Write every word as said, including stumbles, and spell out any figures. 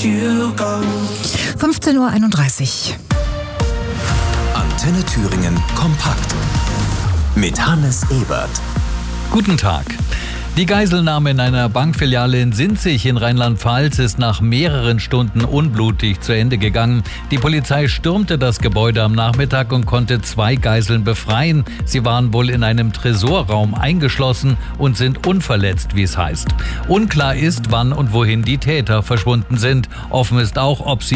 fünfzehn Uhr einunddreißig. Antenne Thüringen kompakt mit Hannes Ebert. Guten Tag. Die Geiselnahme in einer Bankfiliale in Sinzig in Rheinland-Pfalz ist nach mehreren Stunden unblutig zu Ende gegangen. Die Polizei stürmte das Gebäude am Nachmittag und konnte zwei Geiseln befreien. Sie waren wohl in einem Tresorraum eingeschlossen und sind unverletzt, wie es heißt. Unklar ist, wann und wohin die Täter verschwunden sind. Offen ist auch, ob sie